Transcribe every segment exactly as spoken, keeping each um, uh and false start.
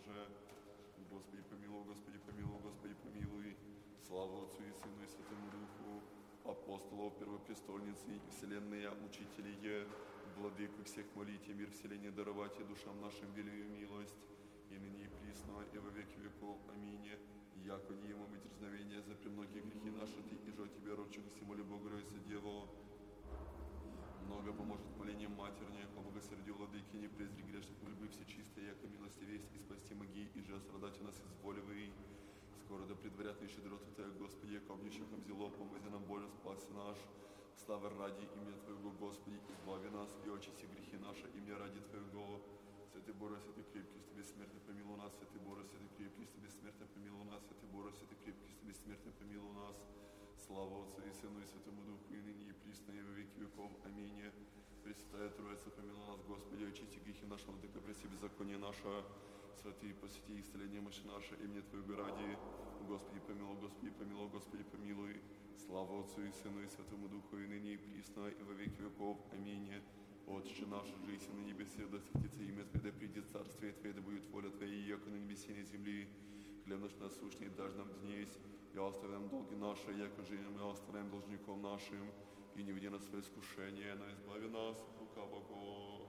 Боже. Господи, помилуй, Господи, помилуй, Господи, помилуй. Слава Отцу и Сыну и Святому Духу, апостолов, первопрестольницы и вселенные учителей, владыку всех молите, мир вселения даровать и душам нашим велию милость, и ныне и присно, и во веки веков. Аминь. Яко не ему быть разновения за премногие грехи наши, ты и жо тебе, родчину всему любовь, гройся Деву. Много поможет молением матерне, по богосердию владыки, не презри грешных мольбы всечистые, яко милости весть и спасти моги, и же страдать у нас изволивый. Скоро да предварят щедроту Твоя, Господи, яко обнищихом взяло, помози нам больно, спаси наш. Слава ради имя Твоего, Господи, избави нас и очисти грехи наши, имя ради Твоего. Святый Боже, святый крепкий, что бессмертный помилуй нас, святый Боже, святый крепкий, что бессмертный помилуй нас, святый Боже, святый крепкий, что бессмертный помилуй нас. Слава Отцу и Сыну и Святому Духу, и ныне и присно, и во веки веков. Аминь. Пресвятая Троица, помилуй нас, Господи, очисти грехи наши, владыка, прости беззаконие наше, святые, посвяти исцеление мощи наше, имя Твоего ради. Господи, помилуй, Господи, помилуй, Господи, помилуй. Слава Отцу и Сыну и Святому Духу, и ныне и присно, и во веки веков. Аминь. Отче наш, жиси на небесе, да святится имя Твое, да придет царствие Твое, да будет воля Твоя, яко на небесе и на земли. Хлеб наш насущный дашь нам днесь, и оставляем долги наши, яко же мы оставляем должником нашим, и не веди нас в искушение, но избави нас от лукавого.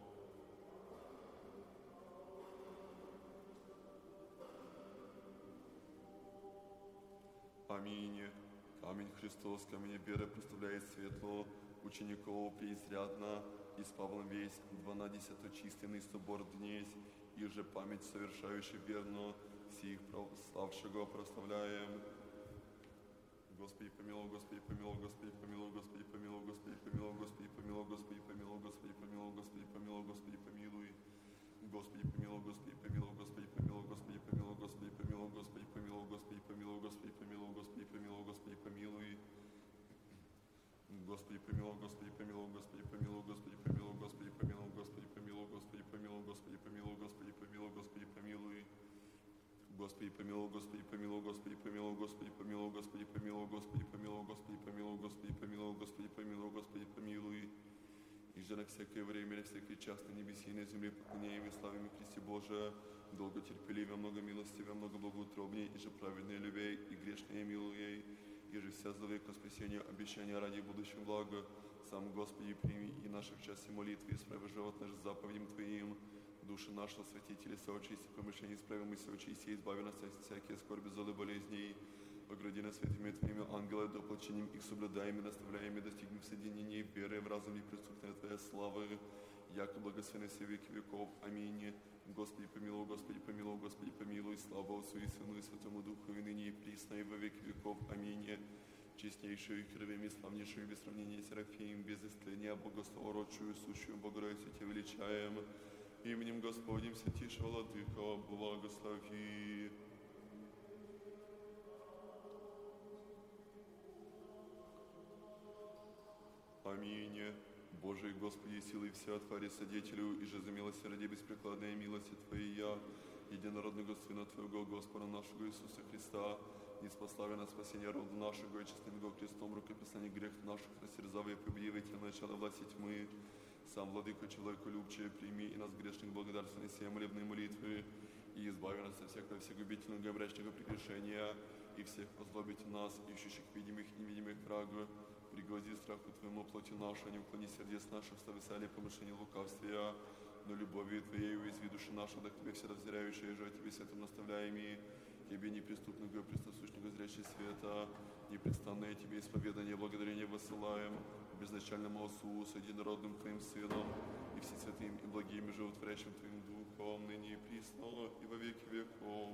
Аминь. Камень Христос, камень веры, проставляет светло, учеников преизрядно, и с Павлом весь дванадесято численный собор днесь, и же память совершающий верно, всех православшего прославляем. Господи, помилуй, Господи, помилуй, Господи, помилуй, Господи, помилуй, Господи, помилуй, Господи, помилуй, Господи, помилуй, Господи, помилуй, Господи, помилуй, Господи, помилуй. Господи, помилуй, Господи, помилуй, Господи, помилуй, Господи, помилуй, Господи, помилуй, Господи, помилуй, Господи, помилуй, Господи, помилуй, Господи, помилуй, Господи, помилуй. Господи, помилуй, Господи, помилуй, Господи, помилуй, Господи, помилуй, Господи, помилуй, Господи, помилуй, Господи, помилуй, Господи, помилуй, Господи, помилуй, Господи, помилуй. Господи, помилуй, Господи, помилуй, Господи, помилуй, Господи, помилуй, Господи, помилуй, Господи, помилуй, Господи, помилуй, Господи, помилуй, Господи, помилуй, Господи, помилуй. И же на всякое время, на всякий час на небеси и на земле поклоняем и славим Христе Божия, долго терпеливее, много милостивее, много благоутробнее, и же праведные любей, и грешные милуей, и же вся за века спасения, обещания ради будущего блага. Сам Господи прими и наших час и молитвы, и справи живот наш заповедям Твоим. Души нашего святителя, соочисти, помышления исправим и соочисти, избави нас от всякие скорби, злы, болезней. Огради нас святыми Твоими ангелами, да ополчением их соблюдаем и наставляем, и достигнем соединения веры в разум неприступной Твоей славы, яко благословенны все веки веков. Аминь. Господи, помилуй, Господи, помилуй, Господи, помилуй. Слава Отцу и Сыну и Святому Духу, и ныне и присно, и во веки веков. Аминь. Честнейшую, кровями, славнейшую, без сравнения Серафим, без истления, богословородшую, сущую, Богородицу Тебя величаем. Именем Господним святейшего Владыка, благослови. Аминь. Божий Господи, силы все отвари содетелю, и же за милосердие беспрекладная милости Твоя, единородного Сына Твоего, Господа нашего Иисуса Христа, неспославя на спасение рода нашего, и честным Его крестом рукописание грех наших, растерзав и победив Тебя начало власти тьмы. Сам, Владыка, человеку любче, прими и нас грешных благодарственные сия молебные молитвы, и избави нас от всякого всегубительного мрачного прегрешения, и всех озлобить нас, ищущих видимых и невидимых врагов. Пригоди страху Твоему плоти нашу, не уклони сердец наших, стависали помышления лукавствия, но любовью Твоей уязви души нашу, да к Тебе все разделяющие, же Тебе светом наставляемые, Тебе неприступного, престосущного зрящего света, непрестанное Тебе исповедание, благодарение высылаем, безначальному Отцу, с единородным Твоим Сыном, и все святым и благим, и животворящим Твоим Духом, ныне и присно, и во веки веков.